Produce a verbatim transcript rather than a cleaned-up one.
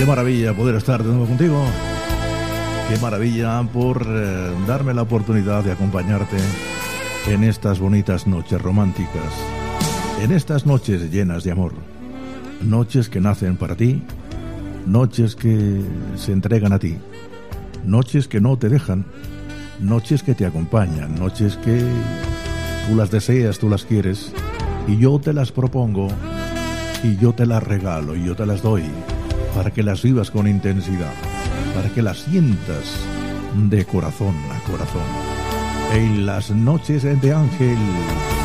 Qué maravilla poder estar de nuevo contigo. Qué maravilla por eh, darme la oportunidad de acompañarte en estas bonitas noches románticas, en estas noches llenas de amor, noches que nacen para ti, noches que se entregan a ti, noches que no te dejan, noches que te acompañan, noches que tú las deseas, tú las quieres, y yo te las propongo, y yo te las regalo, y yo te las doy, para que las vivas con intensidad, para que las sientas de corazón a corazón. En las noches de Ángel.